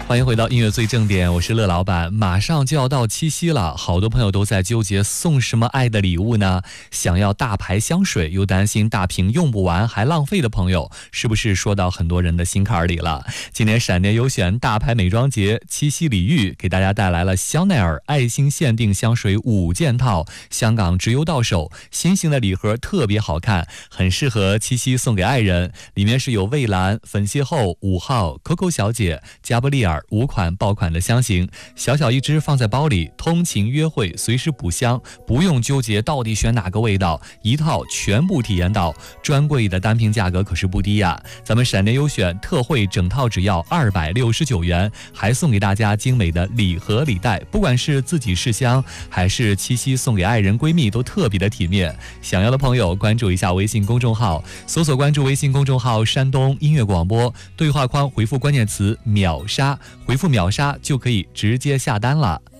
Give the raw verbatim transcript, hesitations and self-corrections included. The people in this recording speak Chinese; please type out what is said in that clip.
欢迎回到音乐最正点，我是乐老板。马上就要到七夕了，好多朋友都在纠结送什么爱的礼物呢？想要大牌香水，又担心大瓶用不完还浪费的朋友，是不是说到很多人的心坎里了？今年闪电优选大牌美妆节七夕礼遇，给大家带来了香奈儿爱心限定香水五件套，香港直邮到手，新型的礼盒特别好看，很适合七夕送给爱人。里面是有蔚蓝、粉邂逅、五号、Coco 小姐、加布利尔五款爆款的香型，小小一支放在包里，通勤约会随时补香，不用纠结到底选哪个味道，一套全部体验到。专柜的单瓶价格可是不低呀，咱们闪电优选特惠整套只要二百六十九元，还送给大家精美的礼盒礼袋，不管是自己试香还是七夕送给爱人闺蜜，都特别的体面。想要的朋友关注一下微信公众号，搜索关注微信公众号山东音乐广播，对话框回复关键词秒杀，回复秒杀就可以直接下单了。